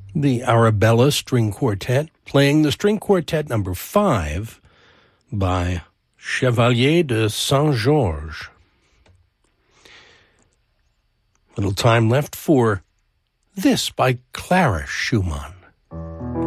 the Arabella String Quartet, playing the String Quartet number 5 by Chevalier de Saint-Georges. Little time left for this by Clara Schumann.